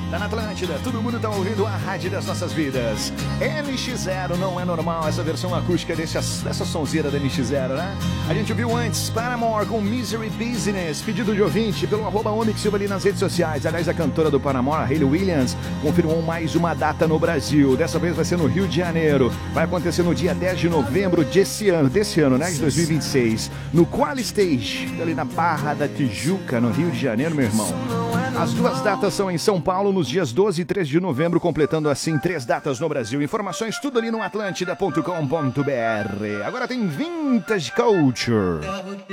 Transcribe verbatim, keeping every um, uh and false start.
Tá na Atlântida, todo mundo tá ouvindo a rádio das nossas vidas. N X zero, não é normal essa versão acústica desse, dessa sonzeira da N X zero, né? A gente viu antes Paramore com Misery Business, pedido de ouvinte pelo arroba Omix Silva ali nas redes sociais. Aliás, a cantora do Paramore, Hayley Williams, confirmou mais uma data no Brasil. Dessa vez vai ser no Rio de Janeiro. Vai acontecer no dia dez de novembro desse ano, desse ano, né? De dois mil e vinte e seis. No Quali Stage, ali na Barra da Tijuca, no Rio de Janeiro, meu irmão. As duas datas são em São Paulo, nos dias doze e treze de novembro, completando assim três datas no Brasil. Informações tudo ali no atlântida ponto com ponto br. Agora tem Vintage Culture.